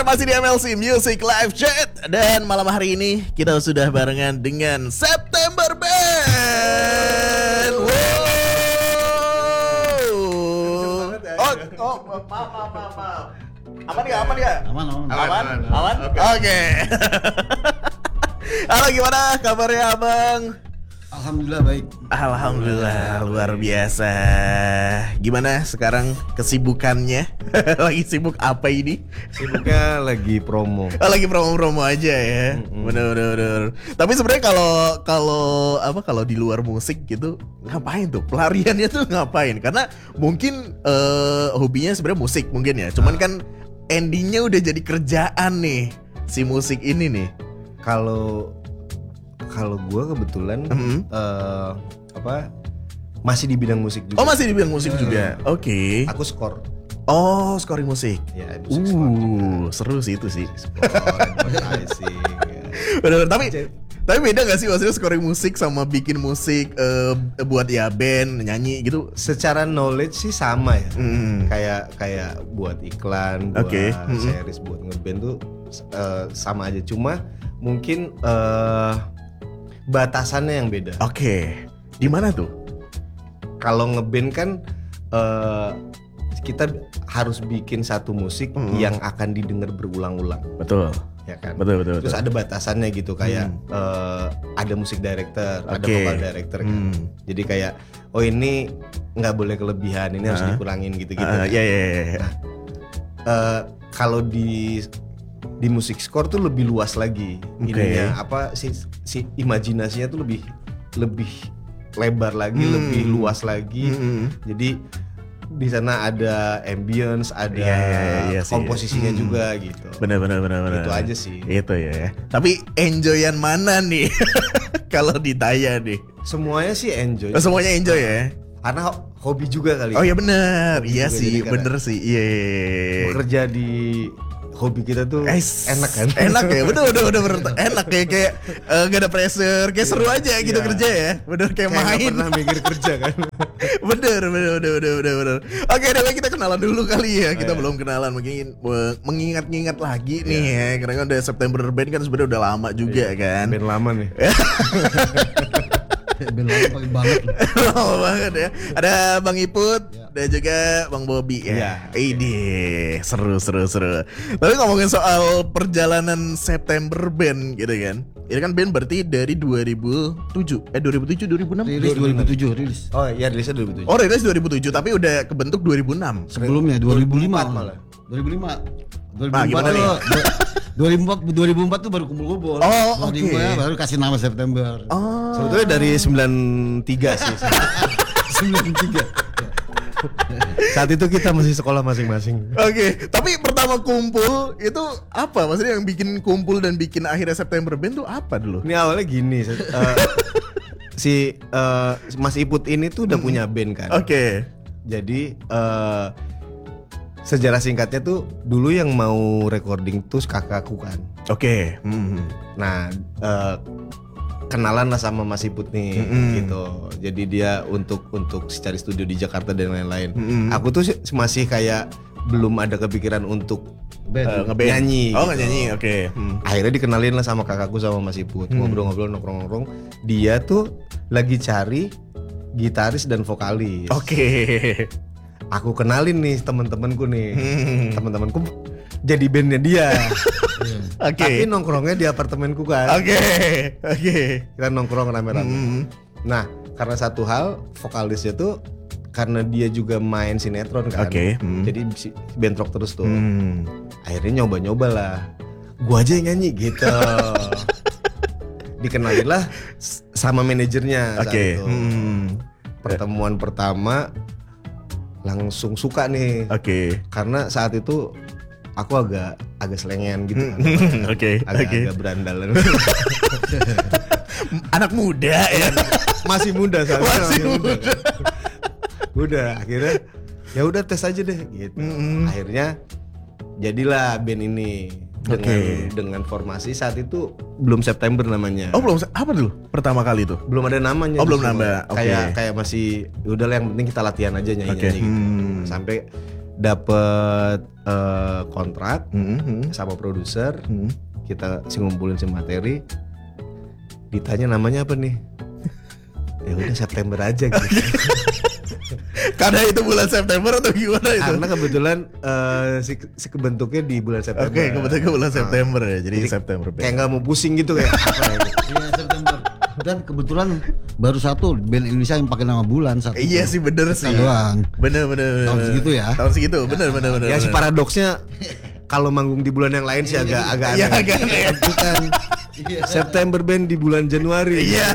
masih di MLC Music Live Chat. Dan malam hari ini kita sudah barengan dengan September Band. Wow. Maaf. Aman gak? Aman? Oke. Halo, gimana kabarnya abang? Alhamdulillah baik. Alhamdulillah luar biasa. Gimana sekarang kesibukannya? Lagi sibuk apa ini? Sibuknya lagi promo. Lagi promo aja ya. Bener. Tapi sebenarnya kalau di luar musik gitu ngapain tuh? Pelariannya tuh ngapain? Karena mungkin hobinya sebenarnya musik mungkin ya. Cuman kan endingnya udah jadi kerjaan nih si musik ini nih. Kalau gue kebetulan masih di bidang musik juga. Oh, masih di bidang musik juga. Oke. Aku skor. Oh, scoring musik. Ya, musik skor. Seru sih itu sih. Advertising. Bener, tapi beda gak sih maksudnya scoring musik sama bikin musik buat ya band, nyanyi gitu? Secara knowledge sih sama ya. Kayak buat iklan, buat series, buat ngeband tuh sama aja. Cuma mungkin batasannya yang beda. Oke. Di mana tuh? Kalau ngeband kan kita harus bikin satu musik yang akan didengar berulang-ulang. Betul. Ya kan? Betul. Terus ada batasannya gitu kayak ada musik director, ada vocal director kan. Jadi kayak ini nggak boleh kelebihan, ini harus dikurangin gitu-gitu. Iya. Kalau di musik score tuh lebih luas lagi. Ininya apa si imajinasinya tuh lebih lebar lagi, lebih luas lagi. Jadi di sana ada ambience, ada komposisinya juga gitu. Benar. Itu aja sih. Itu ya. Tapi enjoyan mana nih? Kalau ditanya nih. Semuanya sih enjoy. Semuanya enjoy ya. Karena hobi juga kali. Oh iya benar. Iya juga, sih, bener sih. Iya. Bekerja di hobi kita tuh enak kan? Enak ya, bener enak ya, kayak gak ada pressure, kayak seru aja gitu kerja ya, bener kayak main. Gak pernah mikir kerja kan? bener. Oke, deh kita kenalan dulu kali ya, kita belum kenalan, mungkin mengingat-ingat lagi nih ya, karena kan udah September Band kan sebenarnya udah lama juga kan. Band lama nih. Band lama paling banget. Lama banget ya. Ada Bang Iput dan juga Bang Bobby ya. Ini seru. Tapi ngomongin soal perjalanan September Band gitu kan. Ini kan band berarti dari 2007 2006 Rilis 2007 rilis. Oh iya, rilisnya 2007. Oh, rilis 2007 tapi udah kebentuk 2006. Sebelumnya 2005 malah. 2004 tuh baru kumpul-kumpul. Oh, oke. Baru kasih nama September. Oh. Sebetulnya dari 93 sih. 93. Saat itu kita masih sekolah masing-masing. Oke, tapi pertama kumpul itu apa? Maksudnya yang bikin kumpul dan bikin akhirnya September Band tuh apa dulu? Ini awalnya gini, Mas Iput ini tuh udah punya band kan. Oke. Jadi sejarah singkatnya tuh dulu yang mau recording tuh kakakku kan. Oke. Nah kenalan lah sama Mas Iput nih gitu. Jadi dia untuk cari studio di Jakarta dan lain-lain. Aku tuh masih kayak belum ada kepikiran untuk ngeband nyanyi. Oh, gitu. nyanyi, oke. Akhirnya dikenalin lah sama kakakku sama Mas Iput. Ngobrol-ngobrol, nongkrong-nongkrong. Dia tuh lagi cari gitaris dan vokalis. Oke. Aku kenalin nih teman-temanku nih. Teman-temanku jadi bandnya dia. Oke. Tapi nongkrongnya di apartemenku kan. Oke. Kita nongkrong rame-rame. Nah, karena satu hal vokalisnya tuh karena dia juga main sinetron kan. Oke. Jadi bentrok terus tuh. Akhirnya nyoba-nyoba lah. Gua aja yang nyanyi gitu. Dikenalin lah sama manajernya saat itu. Pertemuan pertama langsung suka nih. Oke. Karena saat itu aku agak selengean gitu kan. Agak berandalan. Anak muda ya. Masih muda saat itu. Masih muda. Udah akhirnya ya udah tes aja deh gitu. Akhirnya jadilah band ini dengan formasi saat itu belum September namanya. Oh, belum. Apa dulu pertama kali itu? Belum ada namanya. Oh, belum nambah. Kayak masih udah yang penting kita latihan aja nyanyi gitu. Sampai dapet kontrak sama produser, kita ngumpulin si materi, ditanya namanya apa nih? Ya udah September aja gitu. Karena itu bulan September atau gimana itu? Karena kebetulan si kebentuknya di bulan September. Oke, kebetulan bulan September ya. Jadi September. Kayak nggak mau pusing gitu kayak apa ya gitu. Iya, September. Dan kebetulan baru satu band Indonesia yang pakai nama bulan satu. Iya sih, bener sih. Doang. Bener. Tahun segitu ya. Tahun segitu, bener. Ya si paradoksnya kalau manggung di bulan yang lain sih agak aneh. Iya, agak aneh. Bukan September band di bulan Januari. Iya.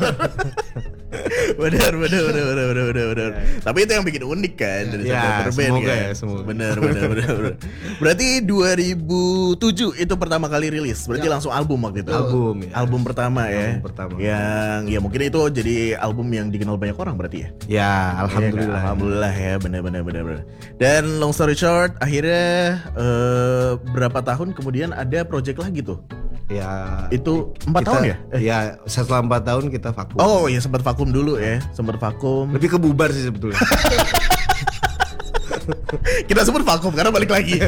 Bener. Tapi itu yang bikin unik kan dari Ya, September Band semoga kan. ya, semoga. Bener. Berarti 2007 itu pertama kali rilis. Berarti langsung album waktu itu. Album, ya. Album pertama ya. Album pertama. Yang ya mungkin itu jadi album yang dikenal banyak orang berarti ya. Ya, alhamdulillah. Iya kan? Alhamdulillah ya, bener. Dan long story short, akhirnya berapa tahun kemudian ada project lagi tuh. Ya Itu 4 tahun ya? Ya setelah 4 tahun kita vakum. Oh ya, sempat vakum dulu ya, sempat vakum. Lebih ke bubar sih sebetulnya. Kita sempat vakum karena balik lagi.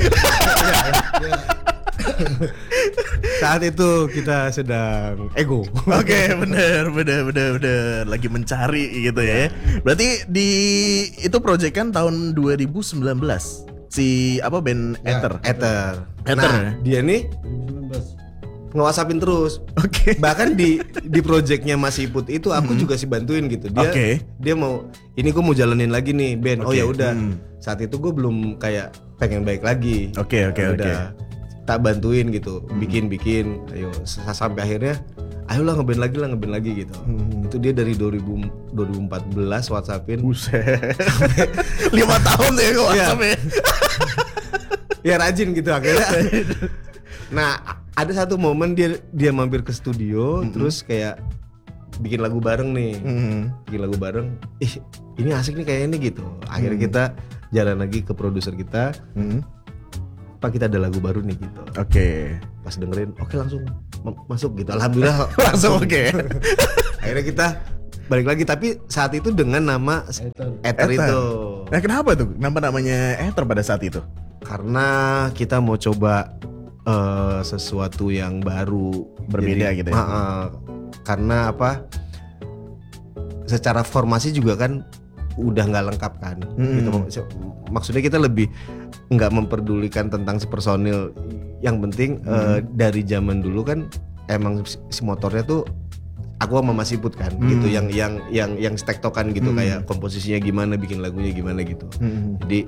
Saat itu kita sedang ego. Oke, bener. Lagi mencari gitu ya. Berarti itu project kan tahun 2019. Si apa band Ether. Ether. Ether, Nah, ya? dia nih 2019. nge-WhatsAppin terus. Oke. Bahkan di projectnya Mas Iput itu aku juga sih bantuin gitu. Dia mau ini gue mau jalanin lagi nih band. Oh Oke. ya udah. Saat itu gue belum kayak pengen baik lagi. Oke. Udah tak bantuin gitu. Bikin. Ayo sampai akhirnya ayolah ngeband lagi gitu. Itu dia dari 2014 WhatsAppin. Buset. 5 tahun ya kok WhatsApp ya. Ya rajin gitu akhirnya. Nah, ada satu momen dia mampir ke studio terus kayak bikin lagu bareng nih. Bikin lagu bareng. Ini asik nih kayak ini gitu. Akhirnya kita jalan lagi ke produser kita. Pak, kita ada lagu baru nih gitu. Oke. Pas dengerin, oke langsung masuk gitu. Alhamdulillah Langsung oke. Akhirnya kita balik lagi tapi saat itu dengan nama Ether itu. Nah, kenapa tuh? Kenapa namanya Ether pada saat itu? Karena kita mau coba sesuatu yang baru, Berbeda gitu ya? Karena apa? Secara formasi juga kan udah nggak lengkap kan. Gitu. Maksudnya kita lebih nggak memperdulikan tentang si personil. Yang penting dari zaman dulu kan emang si motornya tuh aku sama Mas Iput kan gitu, yang stektokan gitu, kayak komposisinya gimana, bikin lagunya gimana gitu. Jadi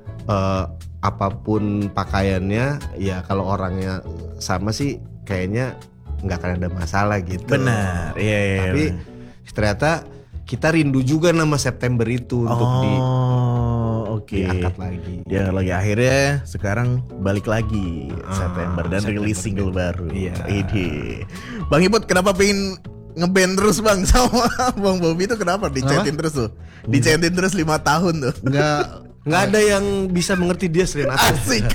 apapun pakaiannya ya kalau orangnya sama sih kayaknya nggak akan ada masalah gitu. Benar, iya. Tapi ternyata kita rindu juga nama September itu untuk diangkat lagi. Diangkat lagi. Akhirnya sekarang balik lagi September dan rilis single baru. Iya. Ide. Bang Iput kenapa pengen ngeband terus bang sama Bang Bobby itu kenapa dicetin terus tuh? Dicetin terus 5 tahun tuh. Nggak ada yang bisa mengerti dia selain aku. Asik.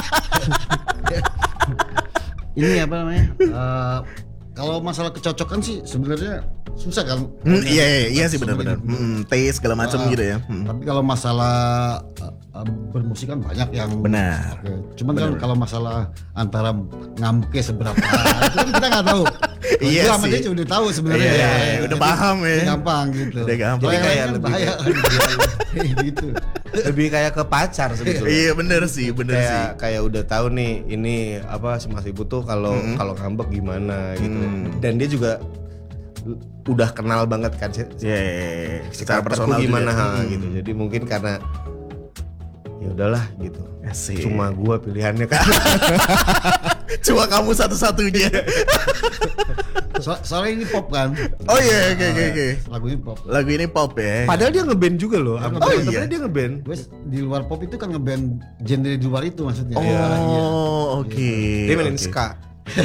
Ini apa namanya? Kalau masalah kecocokan sih sebenarnya susah kan? Iya sih benar-benar. Taste segala macam gitu ya. Tapi kalau masalah bermusik kan banyak yang Benar. Oke. Cuman kan kalau masalah antara ngamuknya seberapa itu kan kita nggak tahu. Iya Gua sama sih. dia udah tahu sebenarnya. Iya, udah paham ya. Gampang gitu. Udah gampang. Jadi Kayak kayak lebih bahaya gitu. Lebih kayak ke pacar sebetulnya. Iya bener sih. Kayak udah tahu nih ini apa si Mas Ibu tuh kalau ngambek gimana gitu. Dan dia juga udah kenal banget kan Secara karakterku personal gimana juga. gitu. Jadi mungkin karena ya udahlah gitu. Asik. Cuma gua pilihannya kan. Cuma kamu satu-satunya. Soalnya ini pop kan. Oh iya, oke. Lagunya pop. Lagu ini pop ya. Padahal dia ngeband juga loh. Oh iya? Dia ngeband. Gue di luar pop itu kan ngeband genre di luar itu maksudnya. Oh, oke. Dia mainin ska.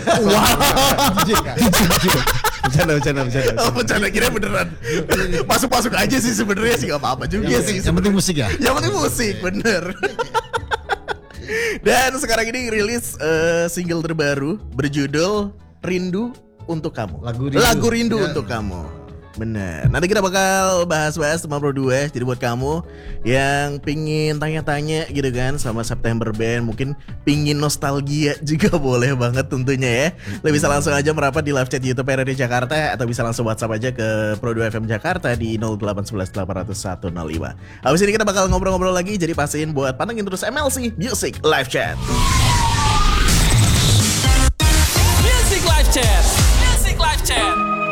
Bercanda. Oh, bercanda kira beneran. Masuk aja sih sebenarnya sih, gak apa-apa juga sih. Yang penting musik ya. Yang penting musik, bener. Dan sekarang ini rilis single terbaru berjudul Rindu untuk Kamu. Lagu Rindu. Lagu Rindu Ya. untuk Kamu. Bener. Nanti kita bakal bahas-bahas tentang Pro 2. Jadi buat kamu yang pingin tanya-tanya gitu kan sama September Band, mungkin pingin nostalgia juga boleh banget tentunya ya. Lo bisa langsung aja merapat di live chat YouTube RRI Jakarta atau bisa langsung WhatsApp aja ke Pro 2 FM Jakarta di 0811 800 105. Habis ini kita bakal ngobrol-ngobrol lagi, jadi pastiin buat pantengin terus MLC Music Live Chat. Music Live Chat. Music Live Chat.